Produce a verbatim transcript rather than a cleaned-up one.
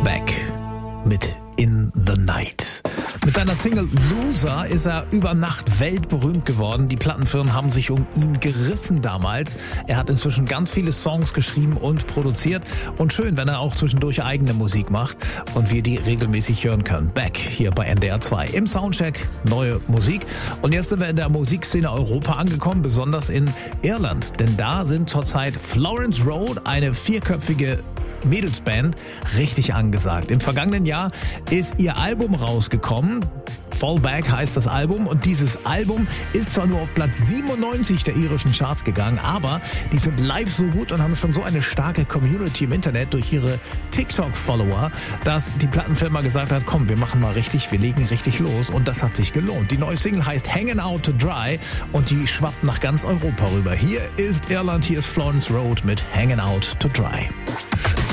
Beck mit In the Night. Mit seiner Single Loser ist er über Nacht weltberühmt geworden. Die Plattenfirmen haben sich um ihn gerissen damals. Er hat inzwischen ganz viele Songs geschrieben und produziert. Und schön, wenn er auch zwischendurch eigene Musik macht und wir die regelmäßig hören können. Beck hier bei N D R zwei. Im Soundcheck neue Musik. Und jetzt sind wir in der Musikszene Europa angekommen, besonders in Irland. Denn da sind zurzeit Florence Road, eine vierköpfige Mädelsband, richtig angesagt. Im vergangenen Jahr ist ihr Album rausgekommen. Fall Back heißt das Album und dieses Album ist zwar nur auf Platz siebenundneunzig der irischen Charts gegangen, aber die sind live so gut und haben schon so eine starke Community im Internet durch ihre TikTok-Follower, dass die Plattenfirma gesagt hat, komm, wir machen mal richtig, wir legen richtig los und das hat sich gelohnt. Die neue Single heißt Hanging Out to Dry und die schwappt nach ganz Europa rüber. Hier ist Irland, hier ist Florence Road mit Hanging Out to Dry.